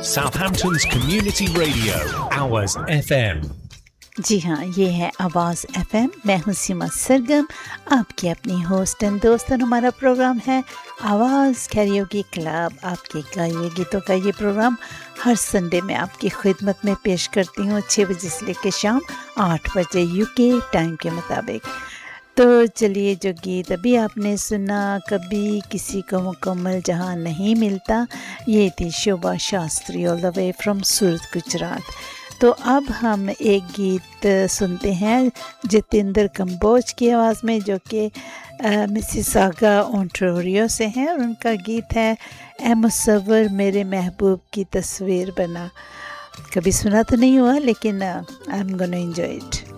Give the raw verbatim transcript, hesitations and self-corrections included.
Southampton's community radio, Hours F M. जी हाँ, ये है आवाज़ एफएम। मैं हूँ सीमा सरगम, आपकी अपनी होस्ट एंड दोस्त। हमारा प्रोग्राम है आवाज़ कैरियोकी क्लब। आपके गाए हुए गीतों का ये प्रोग्राम हर संडे में आपकी खिदमत में पेश करती हूँ, छः बजे से लेकर शाम आठ बजे यूके टाइम के मुताबिक। तो चलिए, जो गीत अभी आपने सुना, कभी किसी को मुकम्मल जहाँ नहीं मिलता, ये थी शोभा Shastri all the way from सूरत, गुजरात। तो अब हम एक गीत सुनते हैं जितेंद्र कंबोज की आवाज़ में, जो कि मिसिसागा ओंटारियो से हैं, और उनका गीत है ए मुसव्वर मेरे महबूब की तस्वीर बना। कभी सुना तो नहीं हुआ, लेकिन I am gonna enjoy it.